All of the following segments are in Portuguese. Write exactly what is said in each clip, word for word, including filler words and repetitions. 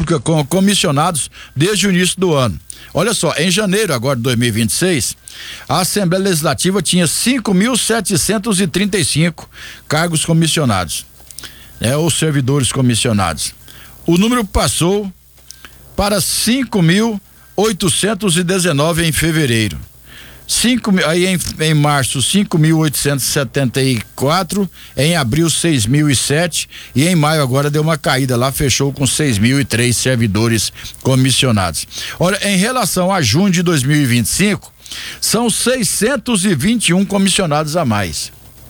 pública com comissionados desde o início do ano. Olha só, em janeiro agora de dois mil e vinte e seis, a Assembleia Legislativa tinha cinco mil setecentos e trinta e cinco cargos comissionados, né, ou servidores comissionados. O número passou para cinco mil oitocentos e dezenove em fevereiro. Cinco, aí em, em março cinco mil oitocentos e setenta e quatro, em abril seis mil e sete e em maio agora deu uma caída lá, fechou com seis mil e três servidores comissionados. Olha, em relação a junho de dois mil e vinte e cinco, são seiscentos e vinte e um comissionados a mais.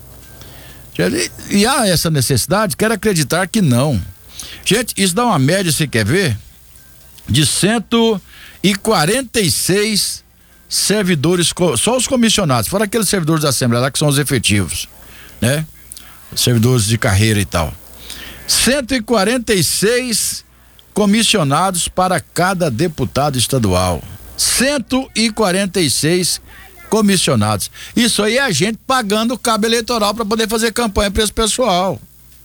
E há essa necessidade? Quero acreditar que não. Gente, isso dá uma média, você quer ver? De cento e quarenta e seis servidores, só os comissionados, fora aqueles servidores da Assembleia lá que são os efetivos, né? Servidores de carreira e tal. cento e quarenta e seis comissionados para cada deputado estadual. cento e quarenta e seis comissionados. Isso aí é a gente pagando o cabo eleitoral para poder fazer campanha para esse pessoal.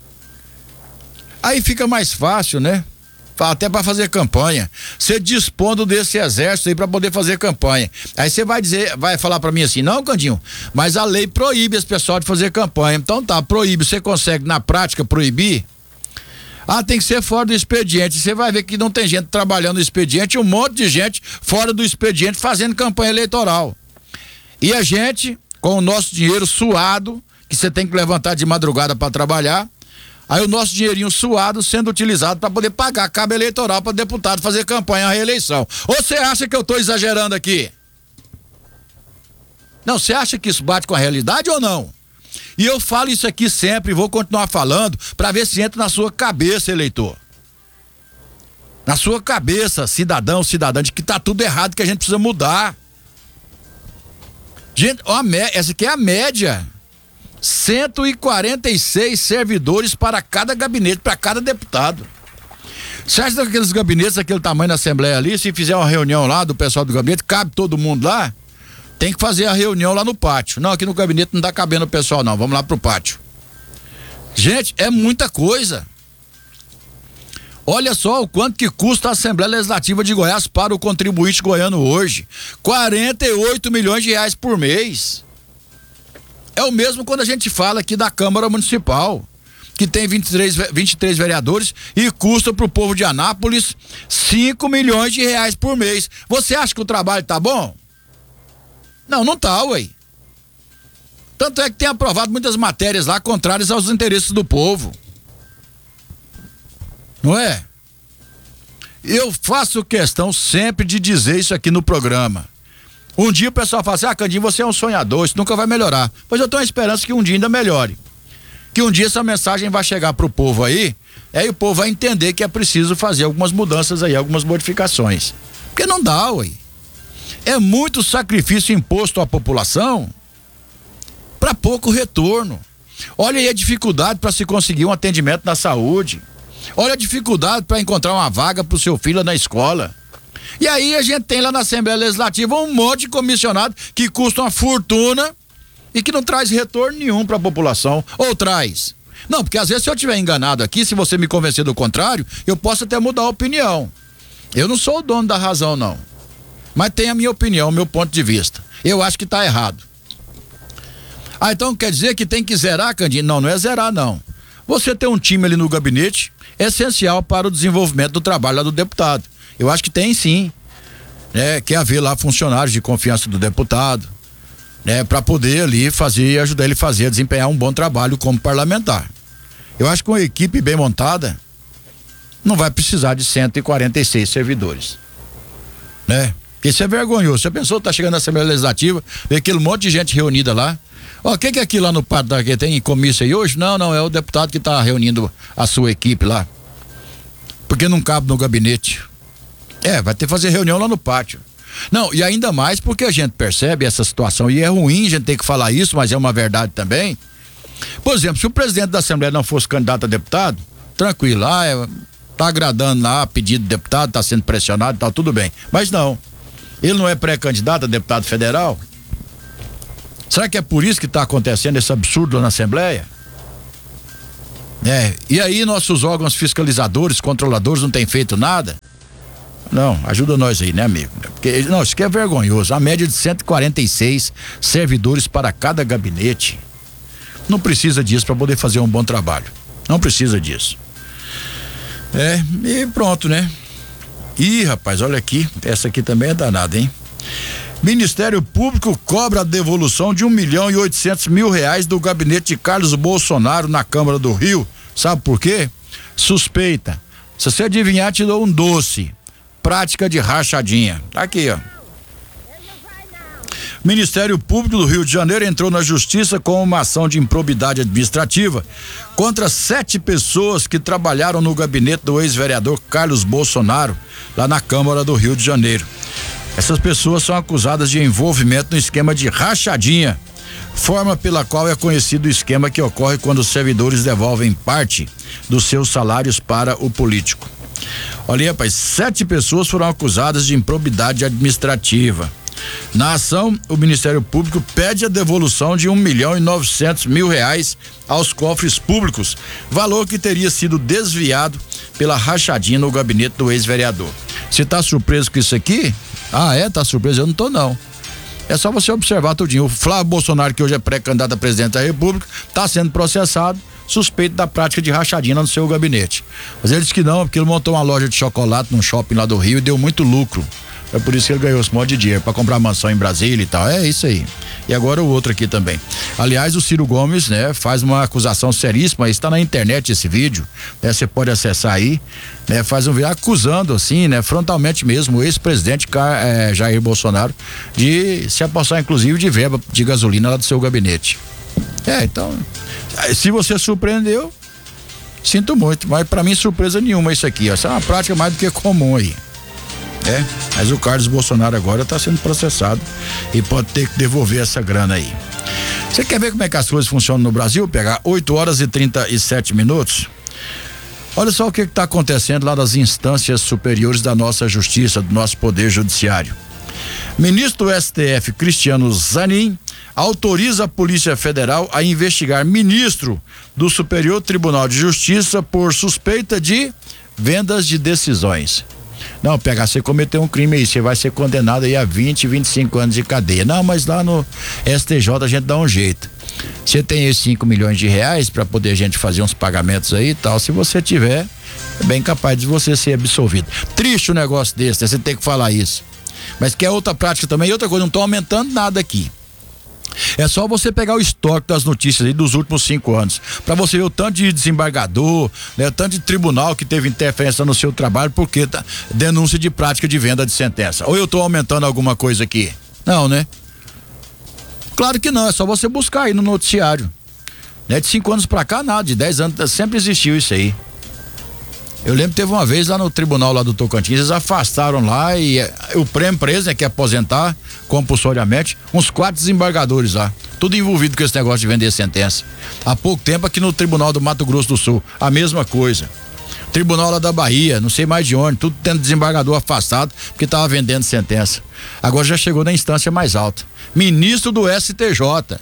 Aí fica mais fácil, né? Até para fazer campanha, você dispondo desse exército aí para poder fazer campanha. Aí você vai dizer, vai falar para mim assim: não, Candinho, mas a lei proíbe esse pessoal de fazer campanha. Então tá, proíbe. Você consegue na prática proibir? Ah, tem que ser fora do expediente. Você vai ver que não tem gente trabalhando no expediente, um monte de gente fora do expediente fazendo campanha eleitoral. E a gente, com o nosso dinheiro suado, que você tem que levantar de madrugada para trabalhar, aí o nosso dinheirinho suado sendo utilizado para poder pagar cabo eleitoral para deputado fazer campanha à reeleição. Ou você acha que eu estou exagerando aqui? Não, você acha que isso bate com a realidade ou não? E eu falo isso aqui sempre e vou continuar falando para ver se entra na sua cabeça, eleitor. Na sua cabeça, cidadão, cidadã, de que tá tudo errado, que a gente precisa mudar. Gente, ó, essa aqui é a média. cento e quarenta e seis servidores para cada gabinete, para cada deputado. Você acha que aqueles gabinetes daquele tamanho na Assembleia ali, se fizer uma reunião lá do pessoal do gabinete, cabe todo mundo lá? Tem que fazer a reunião lá no pátio. Não, aqui no gabinete não dá cabendo o pessoal não, vamos lá pro pátio. Gente, é muita coisa. Olha só o quanto que custa a Assembleia Legislativa de Goiás para o contribuinte goiano hoje. quarenta e oito milhões de reais por mês. É o mesmo quando a gente fala aqui da Câmara Municipal, que tem vinte e três, vinte e três vereadores e custa pro povo de Anápolis cinco milhões de reais por mês. Você acha que o trabalho tá bom? Não, não tá, ué. Tanto é que tem aprovado muitas matérias lá contrárias aos interesses do povo. Não é? Eu faço questão sempre de dizer isso aqui no programa. Um dia o pessoal fala assim: ah, Candinho, você é um sonhador, isso nunca vai melhorar. Pois eu tenho a esperança que um dia ainda melhore. Que um dia essa mensagem vai chegar pro povo aí, aí o povo vai entender que é preciso fazer algumas mudanças aí, algumas modificações. Porque não dá, ué. É muito sacrifício imposto à população para pouco retorno. Olha aí a dificuldade para se conseguir um atendimento na saúde. Olha a dificuldade para encontrar uma vaga pro seu filho na escola. E aí a gente tem lá na Assembleia Legislativa um monte de comissionado que custa uma fortuna e que não traz retorno nenhum para a população. Ou traz? Não, porque às vezes se eu estiver enganado aqui, se você me convencer do contrário, eu posso até mudar a opinião. Eu não sou o dono da razão, não. Mas tem a minha opinião, o meu ponto de vista. Eu acho que está errado. Ah, então quer dizer que tem que zerar, Candinho? Não, não é zerar, não. Você ter um time ali no gabinete é essencial para o desenvolvimento do trabalho lá do deputado. Eu acho que tem sim, né? Quer haver lá funcionários de confiança do deputado, né? Para poder ali fazer, ajudar ele a fazer, a desempenhar um bom trabalho como parlamentar. Eu acho que com uma equipe bem montada, não vai precisar de cento e quarenta e seis servidores, né? Porque isso é vergonhoso. Você pensou, tá chegando na Assembleia Legislativa, vê aquele monte de gente reunida lá. Ó, o que que é aquilo lá no pátio da, que tem comício aí hoje? Não, não, é o deputado que tá reunindo a sua equipe lá. Porque não cabe no gabinete. É, vai ter que fazer reunião lá no pátio. Não, e ainda mais porque a gente percebe essa situação, e é ruim a gente ter que falar isso, mas é uma verdade também. Por exemplo, se o presidente da Assembleia não fosse candidato a deputado, tranquilo, lá, é, tá agradando lá, pedido de deputado, tá sendo pressionado e tal, tudo bem. Mas não, ele não é pré-candidato a deputado federal? Será que é por isso que está acontecendo esse absurdo lá na Assembleia? É, e aí nossos órgãos fiscalizadores, controladores não têm feito nada? Não, ajuda nós aí, né, amigo? Porque, não, isso aqui é vergonhoso. A média de cento e quarenta e seis servidores para cada gabinete. Não precisa disso para poder fazer um bom trabalho. Não precisa disso. É, e pronto, né? Ih, rapaz, olha aqui. Essa aqui também é danada, hein? Ministério Público cobra a devolução de um milhão e oitocentos mil reais do gabinete de Carlos Bolsonaro na Câmara do Rio. Sabe por quê? Suspeita. Se você adivinhar, te dou um doce. Prática de rachadinha. Tá aqui, ó. Ministério Público do Rio de Janeiro entrou na Justiça com uma ação de improbidade administrativa contra sete pessoas que trabalharam no gabinete do ex-vereador Carlos Bolsonaro, lá na Câmara do Rio de Janeiro. Essas pessoas são acusadas de envolvimento no esquema de rachadinha, forma pela qual é conhecido o esquema que ocorre quando os servidores devolvem parte dos seus salários para o político. Olha aí, rapaz, sete pessoas foram acusadas de improbidade administrativa. Na ação, o Ministério Público pede a devolução de um milhão e novecentos mil reais aos cofres públicos, valor que teria sido desviado pela rachadinha no gabinete do ex-vereador. Você tá surpreso com isso aqui? Ah, é? Tá surpreso? Eu não tô, não. É só você observar tudinho. O Flávio Bolsonaro, que hoje é pré-candidato a presidente da República, tá sendo processado, suspeito da prática de rachadinha no seu gabinete. Mas ele disse que não, porque ele montou uma loja de chocolate num shopping lá do Rio e deu muito lucro. É por isso que ele ganhou esse monte de dinheiro, para comprar mansão em Brasília e tal. É isso aí. E agora o outro aqui também. Aliás, o Ciro Gomes, né, faz uma acusação seríssima, está na internet esse vídeo, né? Você pode acessar aí, né? Faz um vídeo acusando, assim, né, frontalmente mesmo, o ex-presidente eh, Jair Bolsonaro de se apossar, inclusive, de verba de gasolina lá do seu gabinete. É, então, se você surpreendeu, sinto muito, mas para mim surpresa nenhuma isso aqui, ó. Isso é uma prática mais do que comum aí. É, mas o Carlos Bolsonaro agora está sendo processado e pode ter que devolver essa grana aí. Você quer ver como é que as coisas funcionam no Brasil? Pegar oito horas e trinta e sete minutos. Olha só o que está acontecendo lá nas instâncias superiores da nossa justiça, do nosso poder judiciário. Ministro do S T F, Cristiano Zanin, autoriza a Polícia Federal a investigar ministro do Superior Tribunal de Justiça por suspeita de vendas de decisões. Não, pegar, você cometeu um crime aí, você vai ser condenado aí a vinte, vinte e cinco anos de cadeia. Não, mas lá no S T J a gente dá um jeito. Você tem aí cinco milhões de reais para poder a gente fazer uns pagamentos aí e tal. Se você tiver, é bem capaz de você ser absolvido. Triste o negócio desse, né? Você tem que falar isso. Mas que é outra prática também, e outra coisa, não estão aumentando nada aqui. É só você pegar o histórico das notícias aí dos últimos cinco anos, para você ver o tanto de desembargador, né, o tanto de tribunal que teve interferência no seu trabalho, porque tá, denúncia de prática de venda de sentença. Ou eu estou aumentando alguma coisa aqui? Não, né? Claro que não, é só você buscar aí no noticiário. Né? De cinco anos para cá, nada, de dez anos sempre existiu isso aí. Eu lembro que teve uma vez lá no tribunal lá do Tocantins, eles afastaram lá e eh, o prêmio preso, né, que é aposentar compulsoriamente, uns quatro desembargadores lá, tudo envolvido com esse negócio de vender sentença. Há pouco tempo aqui no Tribunal do Mato Grosso do Sul, a mesma coisa. Tribunal lá da Bahia, não sei mais de onde, tudo tendo desembargador afastado porque tava vendendo sentença. Agora já chegou na instância mais alta. Ministro do S T J.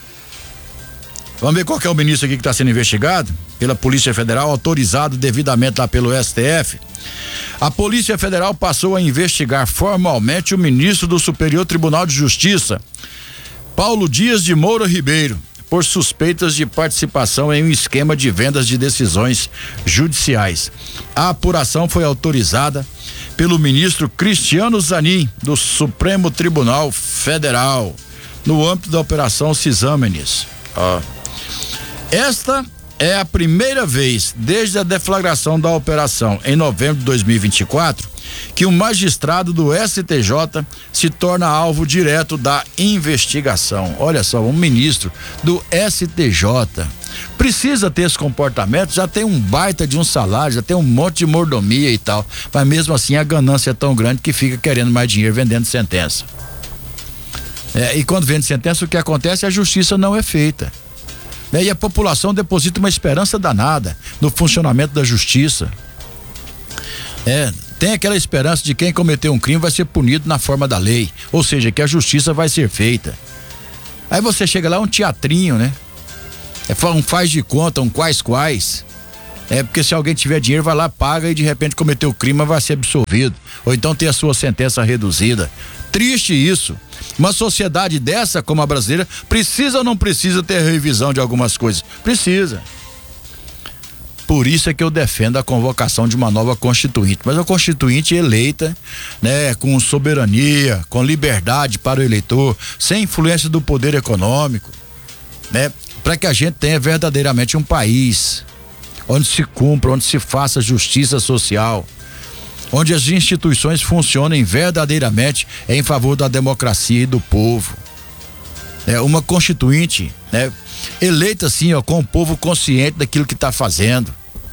Vamos ver qual que é o ministro aqui que está sendo investigado pela Polícia Federal, autorizado devidamente lá pelo S T F. A Polícia Federal passou a investigar formalmente o ministro do Superior Tribunal de Justiça, Paulo Dias de Moura Ribeiro, por suspeitas de participação em um esquema de vendas de decisões judiciais. A apuração foi autorizada pelo ministro Cristiano Zanin, do Supremo Tribunal Federal, no âmbito da Operação Cisâmenes. Ó. Esta é a primeira vez desde a deflagração da operação em novembro de dois mil e vinte e quatro que um magistrado do S T J se torna alvo direto da investigação. Olha só, um ministro do S T J precisa ter esse comportamento, já tem um baita de um salário, já tem um monte de mordomia e tal, mas mesmo assim a ganância é tão grande que fica querendo mais dinheiro vendendo sentença. É, e quando vende sentença, o que acontece? A justiça não é feita. Né? E a população deposita uma esperança danada no funcionamento da justiça. É, tem aquela esperança de quem cometeu um crime vai ser punido na forma da lei, ou seja, que a justiça vai ser feita. Aí você chega lá, um teatrinho, né? É um faz de conta, um quais quais. É porque se alguém tiver dinheiro, vai lá, paga e de repente cometeu o crime, vai ser absolvido. Ou então ter a sua sentença reduzida. Triste isso. Uma sociedade dessa, como a brasileira, precisa ou não precisa ter revisão de algumas coisas? Precisa. Por isso é que eu defendo a convocação de uma nova constituinte, mas a constituinte eleita, né, com soberania, com liberdade para o eleitor, sem influência do poder econômico, né, para que a gente tenha verdadeiramente um país onde se cumpra, onde se faça justiça social, onde as instituições funcionem verdadeiramente em favor da democracia e do povo. É uma constituinte, né, eleita assim, ó, com o povo consciente daquilo que está fazendo,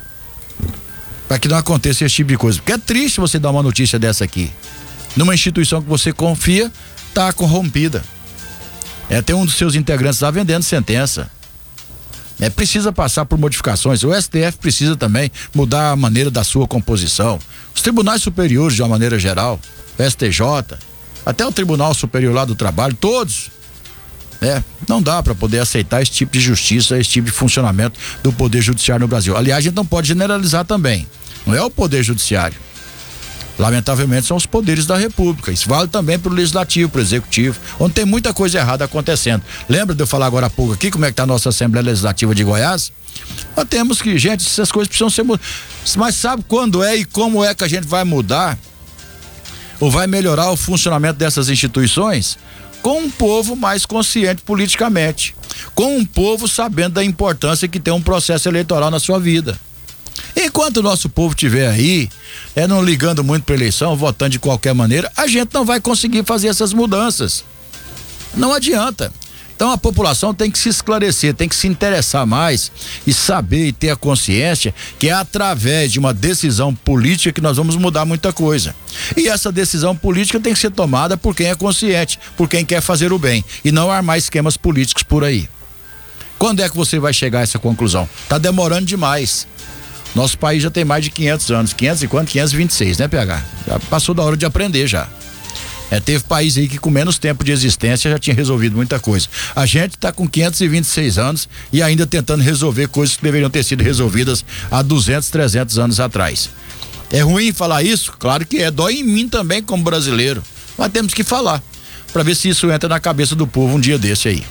para que não aconteça esse tipo de coisa. Porque é triste você dar uma notícia dessa aqui, numa instituição que você confia, tá corrompida. É, tem um dos seus integrantes lá vendendo sentença. É, precisa passar por modificações. O S T F precisa também mudar a maneira da sua composição. Os tribunais superiores, de uma maneira geral, o S T J, até o Tribunal Superior lá do Trabalho, todos. É, não dá para poder aceitar esse tipo de justiça, esse tipo de funcionamento do Poder Judiciário no Brasil. Aliás, a gente não pode generalizar também. Não é o Poder Judiciário. Lamentavelmente são os poderes da República. Isso vale também para o Legislativo, para o Executivo, onde tem muita coisa errada acontecendo. Lembra de eu falar agora há pouco aqui como é que está a nossa Assembleia Legislativa de Goiás? Nós temos que, gente, essas coisas precisam ser mudadas. Mas sabe quando é e como é que a gente vai mudar ou vai melhorar o funcionamento dessas instituições? Com um povo mais consciente politicamente, com um povo sabendo da importância que tem um processo eleitoral na sua vida. Enquanto o nosso povo estiver aí, é não ligando muito para eleição, votando de qualquer maneira, a gente não vai conseguir fazer essas mudanças. Não adianta. Então a população tem que se esclarecer, tem que se interessar mais e saber e ter a consciência que é através de uma decisão política que nós vamos mudar muita coisa. E essa decisão política tem que ser tomada por quem é consciente, por quem quer fazer o bem e não armar esquemas políticos por aí. Quando é que você vai chegar a essa conclusão? Tá demorando demais. Nosso país já tem mais de quinhentos anos, quinhentos e quanto? quinhentos e vinte e seis, né, P H? Já passou da hora de aprender já. É, teve país aí que com menos tempo de existência já tinha resolvido muita coisa. A gente está com quinhentos e vinte e seis anos e ainda tentando resolver coisas que deveriam ter sido resolvidas há duzentos, trezentos anos atrás. É ruim falar isso? Claro que é. Dói em mim também como brasileiro. Mas temos que falar para ver se isso entra na cabeça do povo um dia desse aí.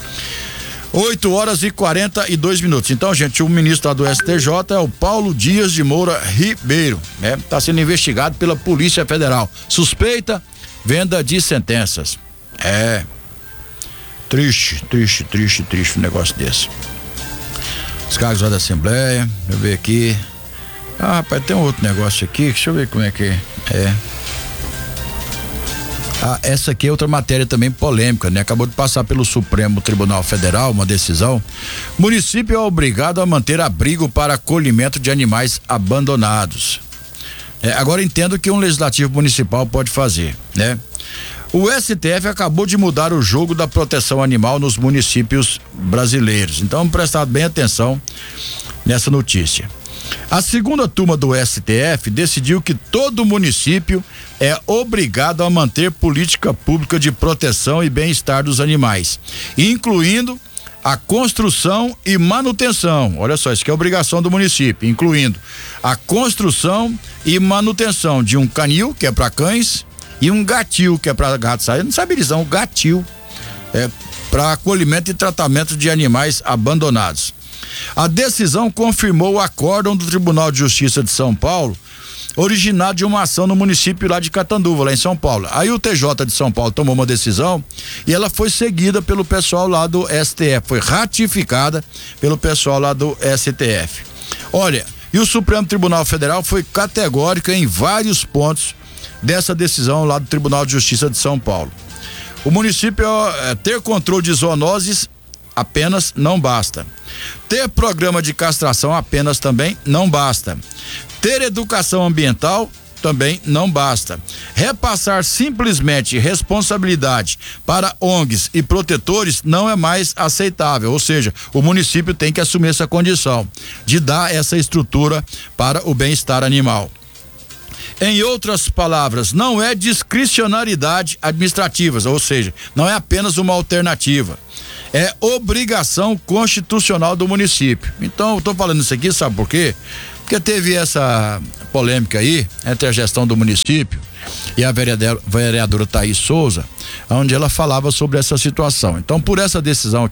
oito horas e quarenta e dois minutos. Então, gente, o ministro lá do S T J é o Paulo Dias de Moura Ribeiro, né? Tá sendo investigado pela Polícia Federal. Suspeita venda de sentenças. É. Triste, triste, triste, triste um negócio desse. Os cargos lá da Assembleia, deixa eu ver aqui. Ah, rapaz, tem um outro negócio aqui, deixa eu ver como é que é. É. Ah, essa aqui é outra matéria também polêmica, né? Acabou de passar pelo Supremo Tribunal Federal uma decisão. Município é obrigado a manter abrigo para acolhimento de animais abandonados. É, agora entendo que um legislativo municipal pode fazer, né? O S T F acabou de mudar o jogo da proteção animal nos municípios brasileiros. Então, vamos prestar bem atenção nessa notícia. A segunda turma do S T F decidiu que todo município é obrigado a manter política pública de proteção e bem-estar dos animais, incluindo a construção e manutenção. Olha só, isso que é obrigação do município, incluindo a construção e manutenção de um canil, que é para cães, e um gatil, que é para gatos. Eu não sabia dizer, um gatil é para acolhimento e tratamento de animais abandonados. A decisão confirmou o acórdão do Tribunal de Justiça de São Paulo, originado de uma ação no município lá de Catanduva, lá em São Paulo. Aí o T J de São Paulo tomou uma decisão e ela foi seguida pelo pessoal lá do S T F, foi ratificada pelo pessoal lá do S T F. Olha, e o Supremo Tribunal Federal foi categórico em vários pontos dessa decisão lá do Tribunal de Justiça de São Paulo. O município é, ter controle de zoonoses apenas não basta. Ter programa de castração apenas também não basta. Ter educação ambiental também não basta. Repassar simplesmente responsabilidade para O N Gs e protetores não é mais aceitável, ou seja, o município tem que assumir essa condição de dar essa estrutura para o bem-estar animal. Em outras palavras, não é discricionariedade administrativa, ou seja, não é apenas uma alternativa. é obrigação constitucional do município. Então, eu tô falando isso aqui, sabe por quê? Porque teve essa polêmica aí entre a gestão do município e a vereadora, vereadora Thaís Souza, onde ela falava sobre essa situação. Então, por essa decisão